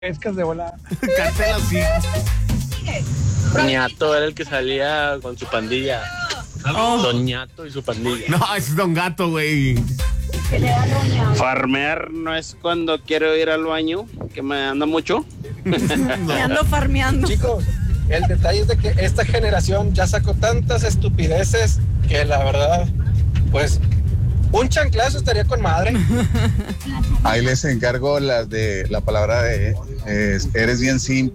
pescas de volada. Cartel así. Ñato era el que salía con su pandilla. Don Ñato y su pandilla. No, ese es Don Gato, güey. Farmear no es cuando quiero ir al baño, que me anda mucho. Me ando farmeando. Chicos, el detalle es de que esta generación ya sacó tantas estupideces que la verdad, pues, un chanclazo estaría con madre. Ahí les encargo las de la palabra de eres bien simp.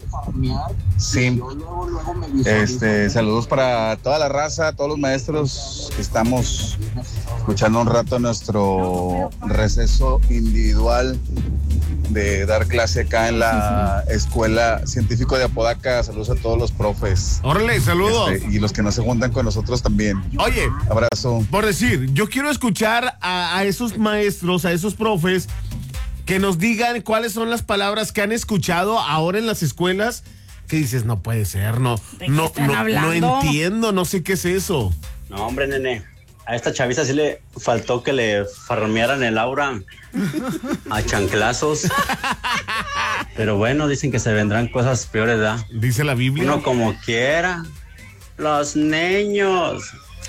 Saludos para toda la raza, todos los maestros que estamos escuchando un rato nuestro receso individual de dar clase acá en la Escuela Científico de Apodaca. Saludos a todos los profes. Órale, saludos. Y los que no se juntan con nosotros también. Oye, abrazo. Por decir, yo quiero escuchar a esos maestros, a esos profes, que nos digan cuáles son las palabras que han escuchado ahora en las escuelas que dices, no puede ser, no entiendo, no sé qué es eso. No, hombre, nene. A esta chaviza sí le faltó que le farmearan el aura a chanclazos. Pero bueno, dicen que se vendrán cosas peores, ¿verdad? Dice la Biblia. Uno como quiera. Los niños.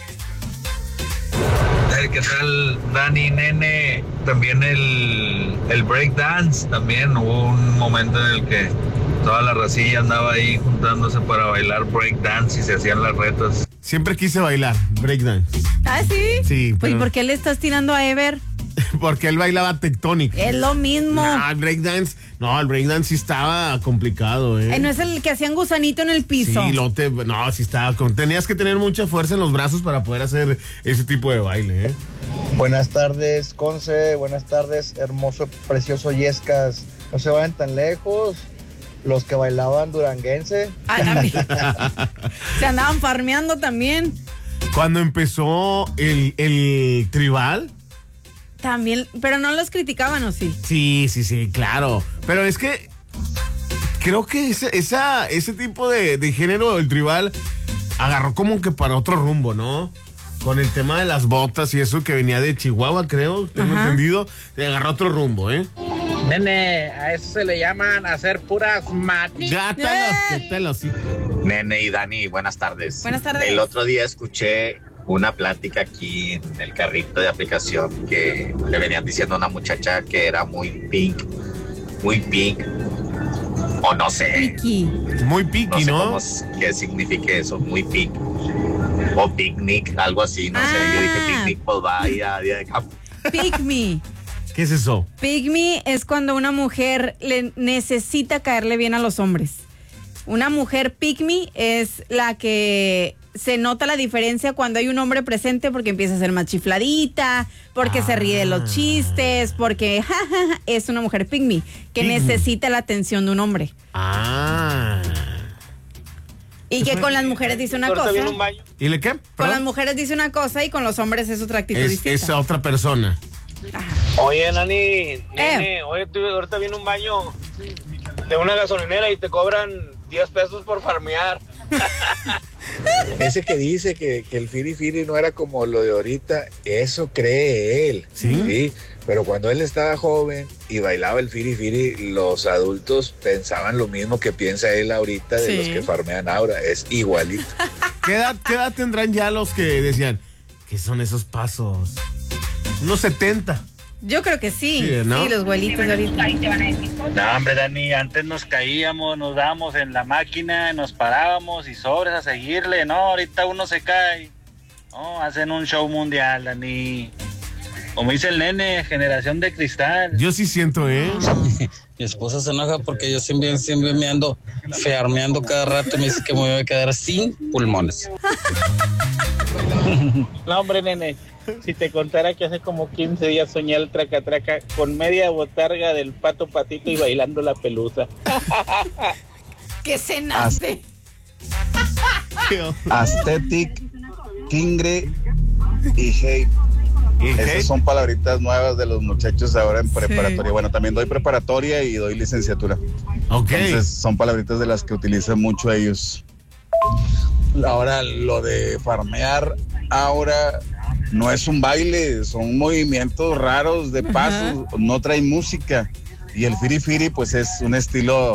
¿Qué tal, Dani, nene? También el breakdance, también hubo un momento en el que toda la racilla andaba ahí juntándose para bailar breakdance y se hacían las retas. Siempre quise bailar breakdance. ¿Ah, sí? Sí. Pues, ¿y por qué le estás tirando a Ever? Porque él bailaba tectónico. Es lo mismo. No, el breakdance sí estaba complicado, ¿eh? ¿No es el que hacían gusanito en el piso? Sí, sí estaba. Tenías que tener mucha fuerza en los brazos para poder hacer ese tipo de baile, ¿eh? Buenas tardes, Conce. Buenas tardes, hermoso, precioso Yescas. No se vayan tan lejos. Los que bailaban duranguense. Se andaban farmeando también. Cuando empezó el tribal. También, pero no los criticaban, ¿o sí? Sí, claro. Pero es que creo que ese tipo de género, el tribal, agarró como que para otro rumbo, ¿no? Con el tema de las botas y eso que venía de Chihuahua, creo, tengo entendido, agarró otro rumbo, ¿eh? Nene, a eso se le llaman hacer puras manitas. Sí. Nene y Dani, buenas tardes. Buenas tardes. El otro día escuché una plática aquí en el carrito de aplicación que le venían diciendo a una muchacha que era muy pink, o no sé. Piqui. Muy piqui, ¿no? Sé qué significa eso, muy pink. O picnic, algo así, no sé. Yo dije picnic, pues vaya, día de campo. Pick me. ¿Qué es eso? Pick me es cuando una mujer le necesita caerle bien a los hombres. Una mujer pick me es la que se nota la diferencia cuando hay un hombre presente porque empieza a ser más chifladita, porque se ríe de los chistes, porque es una mujer pick me que necesita la atención de un hombre. Y que con las mujeres dice una cosa. ¿Y le qué? Con las mujeres dice una cosa y con los hombres es otra actitud distinta. Es otra persona. Oye, nene, ahorita viene un baño de una gasolinera y te cobran 10 pesos por farmear. Ese que dice que el firi no era como lo de ahorita, eso cree él. ¿Sí? Pero cuando él estaba joven y bailaba el firi, los adultos pensaban lo mismo que piensa él ahorita de los que farmean ahora. Es igualito. ¿Qué edad tendrán ya los que decían, ¿qué son esos pasos? Unos 70. Yo creo que sí, ¿no? Sí, los abuelitos de ahorita. No, hombre, Dani, antes nos caíamos, nos dábamos en la máquina, nos parábamos y sobres a seguirle. No, ahorita uno se cae. No, hacen un show mundial, Dani. Como dice el nene, generación de cristal. Yo sí siento, ¿eh? Mi esposa se enoja porque yo siempre me ando fearmeando cada rato y me dice que me voy a quedar sin pulmones. No, hombre, nene. Si te contara que hace como 15 días soñé el traca-traca con media botarga del Pato Patito y bailando la pelusa. ¿Qué cenaste? Aesthetic, Kingre y Hate. Esas son palabritas nuevas de los muchachos ahora en preparatoria. Bueno, también doy preparatoria y doy licenciatura. Entonces son palabritas de las que utilizan mucho ellos. Ahora, lo de farmear ahora no es un baile, son movimientos raros de pasos, no trae música. Y el firi firi pues es un estilo